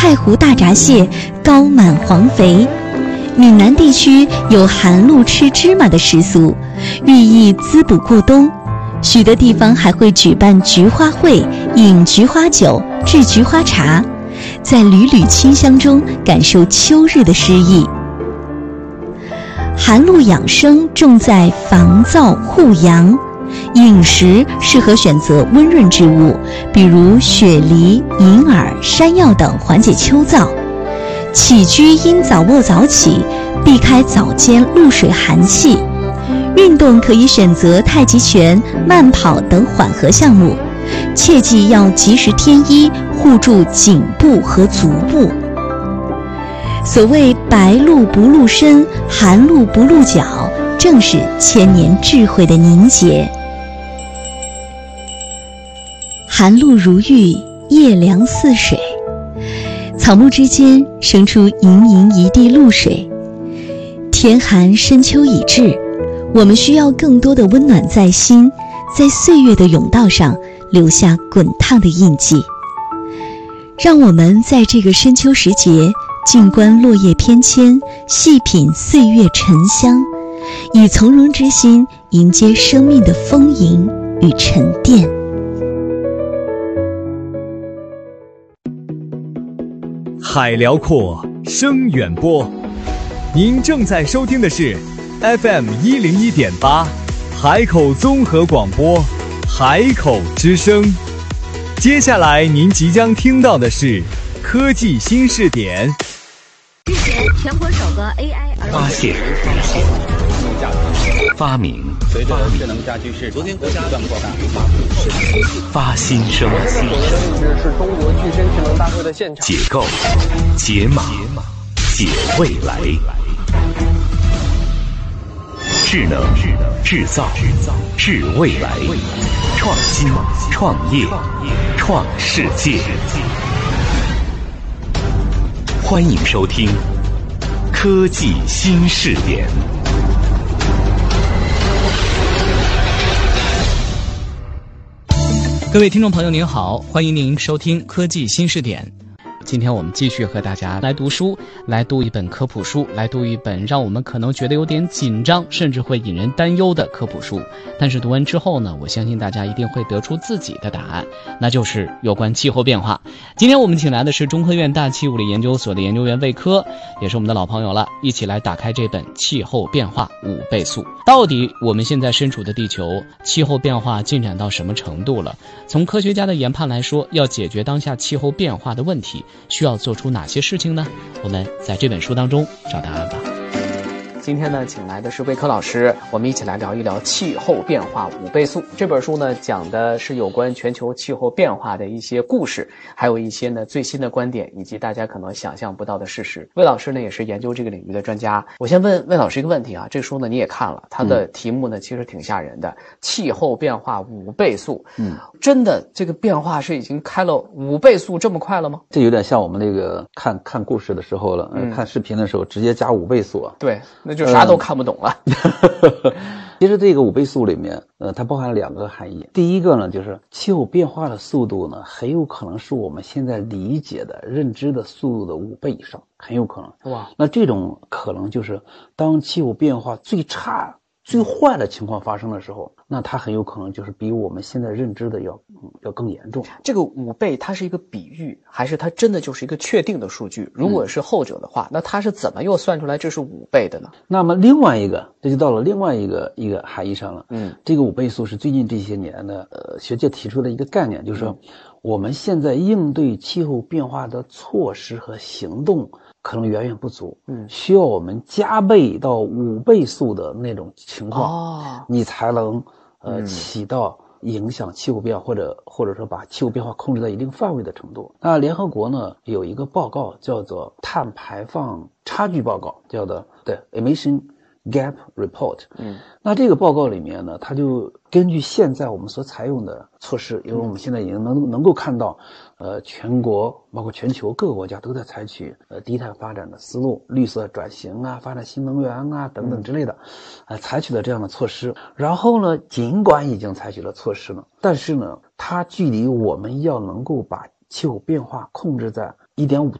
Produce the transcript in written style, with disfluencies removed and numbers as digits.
太湖大闸蟹高满黄肥。闽南地区有寒露吃芝麻的习俗，寓意滋补过冬。许多地方还会举办菊花会，饮菊花酒，制菊花茶，在缕缕清香中感受秋日的诗意。寒露养生重在防燥护阳，饮食适合选择温润之物，比如雪梨、银耳、山药等，缓解秋燥。起居应早卧早起，避开早间露水寒气。运动可以选择太极拳、慢跑等缓和项目，切记要及时添衣，护住颈部和足部。所谓白露不露身，寒露不露脚，正是千年智慧的凝结。寒露如玉，夜凉似水，草木之间生出盈盈一地露水。天寒深秋已至，我们需要更多的温暖在心，在岁月的甬道上留下滚烫的印记。让我们在这个深秋时节，静观落叶翩跹，细品岁月沉香，以从容之心迎接生命的丰盈与沉淀。 海辽阔，声远播。您正在收听的是 FM101.8 海口综合广播，海口之声。接下来您即将听到的是科技新视点。 日前，全国首个 AI 发现、发明、 随着智能家居市昨天国家不断扩大， 发新生、 是中国具身智能大会的现场。 解构、解码、解未来。智能、制造、制未来，创新、创业、创世界。欢迎收听科技新视点。 各位听众朋友您好，欢迎您收听科技新视点。今天我们继续和大家来读书，来读一本科普书，来读一本让我们可能觉得有点紧张，甚至会引人担忧的科普书。但是读完之后呢，我相信大家一定会得出自己的答案，那就是有关气候变化。今天我们请来的是中科院大气物理研究所的研究员魏科，也是我们的老朋友了，一起来打开这本《气候变化5倍速》。到底我们现在身处的地球气候变化进展到什么程度了？从科学家的研判来说，要解决当下气候变化的问题，需要做出哪些事情呢？我们在这本书当中找答案吧。今天呢，请来的是魏科老师，我们一起来聊一聊气候变化5倍速。这本书呢，讲的是有关全球气候变化的一些故事，还有一些呢最新的观点，以及大家可能想象不到的事实。魏老师呢，也是研究这个领域的专家。我先问魏老师一个问题啊，这书呢你也看了，它的题目呢其实挺吓人的，气候变化5倍速。真的这个变化是已经开了5倍速这么快了吗？ 这有点像我们那个看故事的时候了，看视频的时候直接加5倍速啊。 对，那就啥都看不懂了。 其实这个5倍速里面，它包含2个含义。第一个呢，就是气候变化的速度呢，很有可能是我们现在理解的、认知的速度的5倍以上，很有可能。哇！那这种可能就是当气候变化最差、最坏的情况发生的时候，那它很有可能就是比我们现在认知的要更严重。 这个5倍它是一个比喻，还是它真的就是一个确定的数据？如果是后者的话，那它是怎么又算出来这是5倍的呢？ 那么另外一个，这就到了另外一个含义上了。这个5倍速是最近这些年的学界提出的一个概念，就是说我们现在应对气候变化的措施和行动可能远远不足，需要我们加倍到5倍速的那种情况，你才能起到影响气候变化或者说把气候变化控制在一定范围的程度。那联合国呢有一个报告叫做碳排放差距报告，叫做Emission Gap Report。那这个报告里面呢，它就根据现在我们所采用的措施，因为我们现在已经能够看到，全国包括全球各个国家都在采取低碳发展的思路，绿色转型啊，发展新能源啊等等之类的，采取了这样的措施。然后呢，尽管已经采取了措施了，但是呢，它距离我们要能够把气候变化控制在1.5